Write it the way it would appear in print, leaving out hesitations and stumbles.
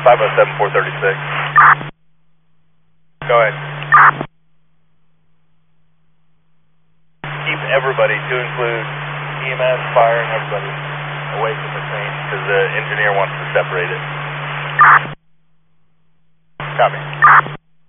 507 436. Go ahead. Keep everybody, to include EMS, fire, and everybody, away from the crane because the engineer wants to separate it. Copy.